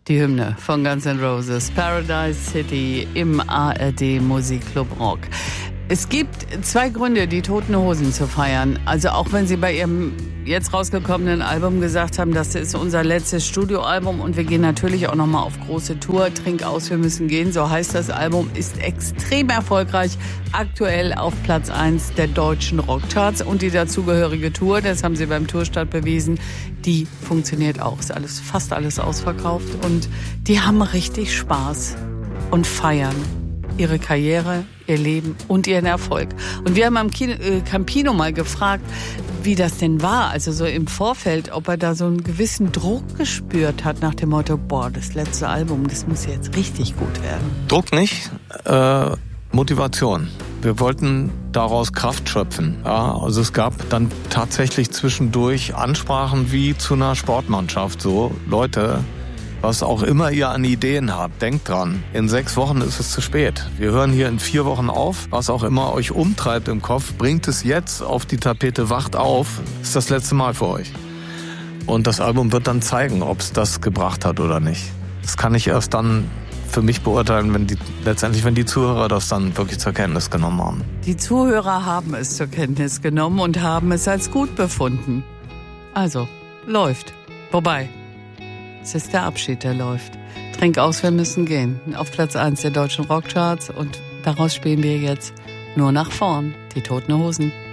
Die Hymne von Guns N' Roses, Paradise City im ARD Musikclub Rock. Es gibt 2 Gründe, die Toten Hosen zu feiern. Also auch wenn sie bei ihrem jetzt rausgekommenen Album gesagt haben, das ist unser letztes Studioalbum und wir gehen natürlich auch nochmal auf große Tour. Trink aus, wir müssen gehen. So heißt das Album, ist extrem erfolgreich. Aktuell auf Platz 1 der deutschen Rockcharts und die dazugehörige Tour, das haben sie beim Tourstart bewiesen, die funktioniert auch. Ist fast alles ausverkauft und die haben richtig Spaß und feiern ihre Karriere, ihr Leben und ihren Erfolg. Und wir haben am Campino mal gefragt, wie das denn war, also so im Vorfeld, ob er da so einen gewissen Druck gespürt hat nach dem Motto, boah, das letzte Album, das muss jetzt richtig gut werden. Druck nicht, Motivation. Wir wollten daraus Kraft schöpfen. Ja, also es gab dann tatsächlich zwischendurch Ansprachen wie zu einer Sportmannschaft. So, Leute, was auch immer ihr an Ideen habt, denkt dran, in 6 Wochen ist es zu spät. Wir hören hier in 4 Wochen auf. Was auch immer euch umtreibt im Kopf, bringt es jetzt auf die Tapete, wacht auf. Ist das letzte Mal für euch. Und das Album wird dann zeigen, ob es das gebracht hat oder nicht. Das kann ich erst dann für mich beurteilen, wenn die Zuhörer das dann wirklich zur Kenntnis genommen haben. Die Zuhörer haben es zur Kenntnis genommen und haben es als gut befunden. Also, läuft. Wobei, es ist der Abschied, der läuft. Trink aus, wir müssen gehen. Auf Platz 1 der deutschen Rockcharts und daraus spielen wir jetzt nur nach vorn, die Toten Hosen.